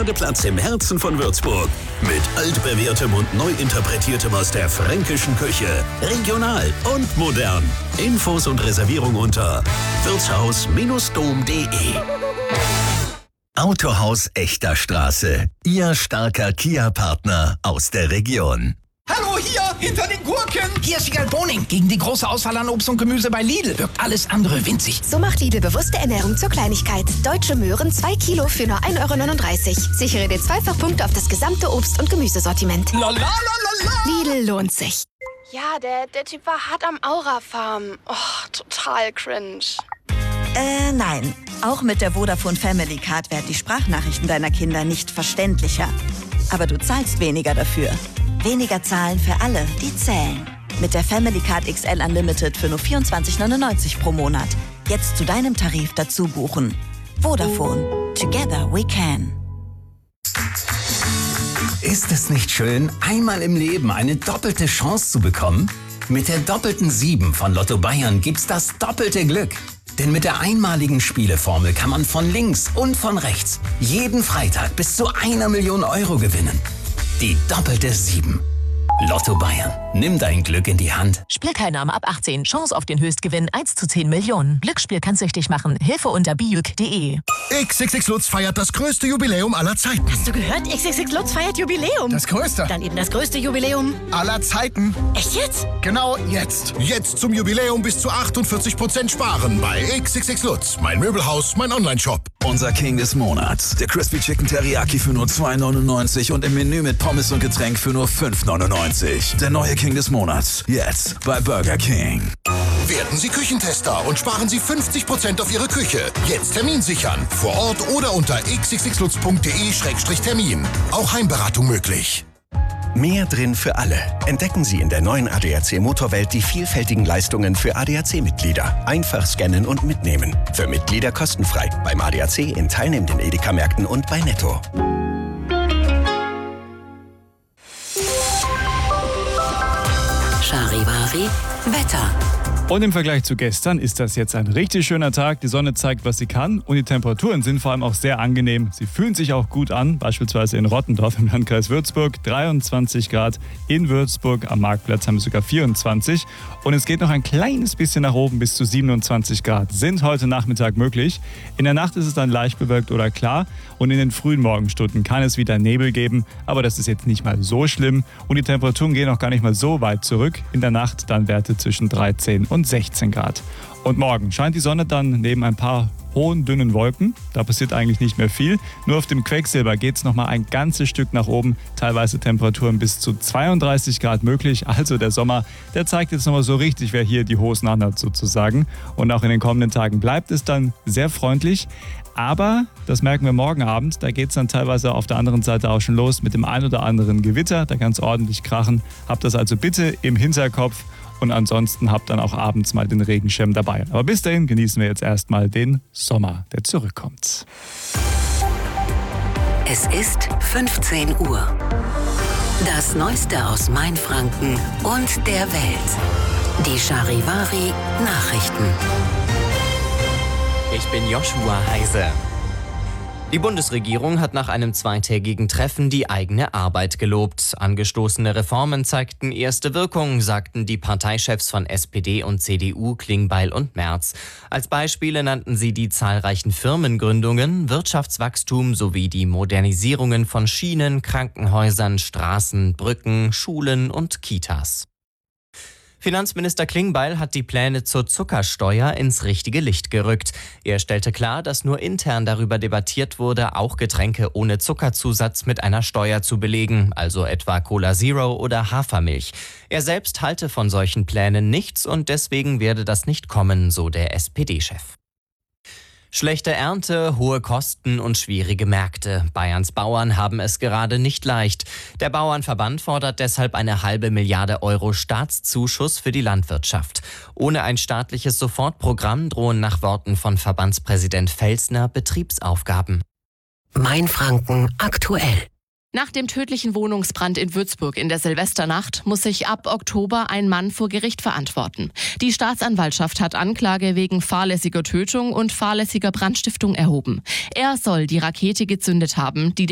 Paradeplatz im Herzen von Würzburg. Mit altbewährtem und neu interpretiertem aus der fränkischen Küche. Regional und modern. Infos und Reservierung unter wirtshaus-dom.de. Autohaus Echter Straße. Ihr starker Kia-Partner aus der Region. Hallo, hier, hinter den Gurken. Hier ist Wiegald Boning. Gegen die große Auswahl an Obst und Gemüse bei Lidl wirkt alles andere winzig. So macht Lidl bewusste Ernährung zur Kleinigkeit. Deutsche Möhren 2 Kilo für nur 1,39 €. Sichere dir Zweifachpunkte auf das gesamte Obst- und Gemüsesortiment. La la la la la. Lidl lohnt sich. Ja, der Typ war hart am Aura-Farm. Oh, total cringe. Nein. Auch mit der Vodafone Family Card werden die Sprachnachrichten deiner Kinder nicht verständlicher. Aber du zahlst weniger dafür. Weniger zahlen für alle, die zählen. Mit der Family Card XL Unlimited für nur 24,99 € pro Monat. Jetzt zu deinem Tarif dazu buchen. Vodafone. Together we can. Ist es nicht schön, einmal im Leben eine doppelte Chance zu bekommen? Mit der doppelten 7 von Lotto Bayern gibt's das doppelte Glück. Denn mit der einmaligen Spieleformel kann man von links und von rechts jeden Freitag bis zu 1 Million € gewinnen. Die doppelte 7. Lotto Bayern. Nimm dein Glück in die Hand. Spielteilnahme ab 18. Chance auf den Höchstgewinn 1 zu 10 Millionen. Glücksspiel kann süchtig machen. Hilfe unter biuk.de. XXX Lutz feiert das größte Jubiläum aller Zeiten. Hast du gehört? XXX Lutz feiert Jubiläum. Das größte. Dann eben das größte Jubiläum aller Zeiten. Echt jetzt? Genau jetzt. Jetzt zum Jubiläum bis zu 48% sparen bei XXX Lutz. Mein Möbelhaus, mein Onlineshop. Unser King des Monats. Der Crispy Chicken Teriyaki für nur 2,99 € und im Menü mit Pommes und Getränk für nur 5,99 €. Der neue King des Monats. Jetzt bei Burger King. Werden Sie Küchentester und sparen Sie 50% auf Ihre Küche. Jetzt Termin sichern. Vor Ort oder unter xxxlutz.de/termin. Auch Heimberatung möglich. Mehr drin für alle. Entdecken Sie in der neuen ADAC Motorwelt die vielfältigen Leistungen für ADAC-Mitglieder. Einfach scannen und mitnehmen. Für Mitglieder kostenfrei. Beim ADAC in teilnehmenden Edeka-Märkten und bei Netto. Charivari Wetter. Und im Vergleich zu gestern ist das jetzt ein richtig schöner Tag. Die Sonne zeigt, was sie kann und die Temperaturen sind vor allem auch sehr angenehm. Sie fühlen sich auch gut an, beispielsweise in Rottendorf im Landkreis Würzburg 23 Grad. In Würzburg am Marktplatz haben wir sogar 24. Und es geht noch ein kleines bisschen nach oben, bis zu 27 Grad sind heute Nachmittag möglich. In der Nacht ist es dann leicht bewölkt oder klar und in den frühen Morgenstunden kann es wieder Nebel geben. Aber das ist jetzt nicht mal so schlimm und die Temperaturen gehen auch gar nicht mal so weit zurück. In der Nacht dann Werte zwischen 13 und 16 Grad. Und morgen scheint die Sonne dann neben ein paar hohen, dünnen Wolken. Da passiert eigentlich nicht mehr viel. Nur auf dem Quecksilber geht es nochmal ein ganzes Stück nach oben. Teilweise Temperaturen bis zu 32 Grad möglich. Also der Sommer, der zeigt jetzt nochmal so richtig, wer hier die Hosen anhat sozusagen. Und auch in den kommenden Tagen bleibt es dann sehr freundlich. Aber, das merken wir morgen Abend, da geht es dann teilweise auf der anderen Seite auch schon los mit dem ein oder anderen Gewitter. Da kann es ordentlich krachen. Habt das also bitte im Hinterkopf. Und ansonsten habt dann auch abends mal den Regenschirm dabei. Aber bis dahin genießen wir jetzt erstmal den Sommer, der zurückkommt. Es ist 15 Uhr. Das Neueste aus Mainfranken und der Welt. Die Charivari Nachrichten. Ich bin Joshua Heise. Die Bundesregierung hat nach einem zweitägigen Treffen die eigene Arbeit gelobt. Angestoßene Reformen zeigten erste Wirkung, sagten die Parteichefs von SPD und CDU Klingbeil und Merz. Als Beispiele nannten sie die zahlreichen Firmengründungen, Wirtschaftswachstum sowie die Modernisierungen von Schienen, Krankenhäusern, Straßen, Brücken, Schulen und Kitas. Finanzminister Klingbeil hat die Pläne zur Zuckersteuer ins richtige Licht gerückt. Er stellte klar, dass nur intern darüber debattiert wurde, auch Getränke ohne Zuckerzusatz mit einer Steuer zu belegen, also etwa Cola Zero oder Hafermilch. Er selbst halte von solchen Plänen nichts und deswegen werde das nicht kommen, so der SPD-Chef. Schlechte Ernte, hohe Kosten und schwierige Märkte. Bayerns Bauern haben es gerade nicht leicht. Der Bauernverband fordert deshalb eine halbe Milliarde € Staatszuschuss für die Landwirtschaft. Ohne ein staatliches Sofortprogramm drohen nach Worten von Verbandspräsident Felsner Betriebsaufgaben. Mainfranken aktuell. Nach dem tödlichen Wohnungsbrand in Würzburg in der Silvesternacht muss sich ab Oktober ein Mann vor Gericht verantworten. Die Staatsanwaltschaft hat Anklage wegen fahrlässiger Tötung und fahrlässiger Brandstiftung erhoben. Er soll die Rakete gezündet haben, die